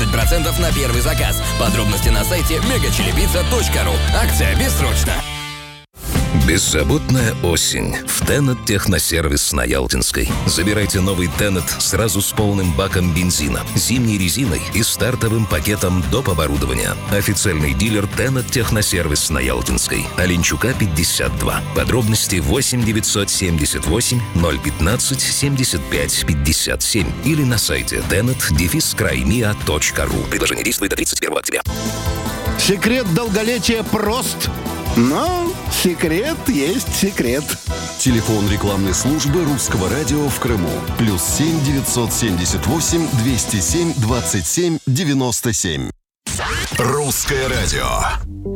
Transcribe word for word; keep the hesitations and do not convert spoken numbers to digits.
двадцать процентов на первый заказ. Подробности на сайте мегачилипицца точка ру. Акция бессрочна. Беззаботная осень в Тенет Техносервис на Ялтинской. Забирайте новый Тенет сразу с полным баком бензина, зимней резиной и стартовым пакетом доп. Оборудования. Официальный дилер Тенет Техносервис на Ялтинской. Оленчука, пятьдесят два. Подробности восемь девятьсот семьдесят восемь ноль пятнадцать семьдесят пять пятьдесят семь или на сайте tenet дефис краймиа точка ру. Предложение действует до тридцать первого октября. Секрет долголетия прост. Но секрет есть секрет. Телефон рекламной службы Русского радио в Крыму. Плюс семь девятьсот семьдесят восемь двести семь двадцать семь девяносто семь. Русское радио.